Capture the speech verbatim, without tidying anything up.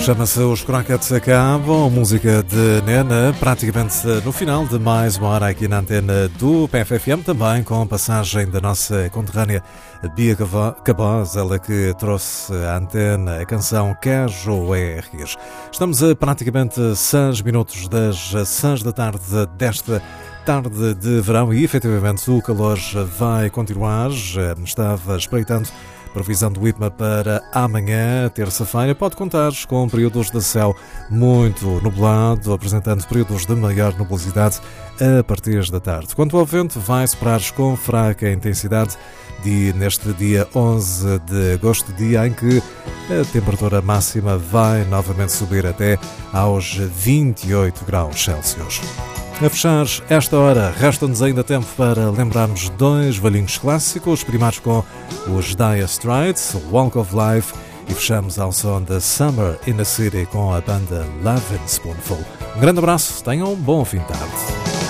Chama-se Os Croquetes Acabam, música de Nena, praticamente no final de mais uma hora aqui na antena do P F F M, também com passagem da nossa conterrânea Bia Cabós, ela que trouxe à antena a canção Queijo é Rir. Estamos a praticamente seis minutos das seis da tarde desta tarde de verão e efetivamente o calor vai continuar. Estava espreitando previsão do IPMA para amanhã, terça-feira. Pode contar com períodos de céu muito nublado, apresentando períodos de maior nubosidade a partir da tarde. Quanto ao vento, vai soprar com fraca intensidade de, neste dia onze de agosto, dia em que a temperatura máxima vai novamente subir até aos vinte e oito graus Celsius. A fechar esta hora, resta-nos ainda tempo para lembrarmos dois velhinhos clássicos, primados com os Dire Straits, Walk of Life, e fechamos ao som da Summer in the City com a banda Lovin' Spoonful. Um grande abraço, tenham um bom fim de tarde.